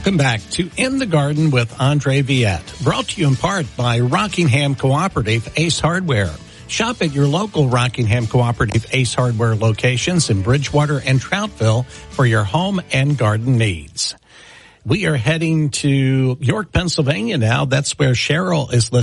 Welcome back to In the Garden with Andre Viette, brought to you in part by Rockingham Cooperative Ace Hardware. Shop at your local Rockingham Cooperative Ace Hardware locations in Bridgewater and Troutville for your home and garden needs. We are heading to York, Pennsylvania now. That's where Cheryl is listening.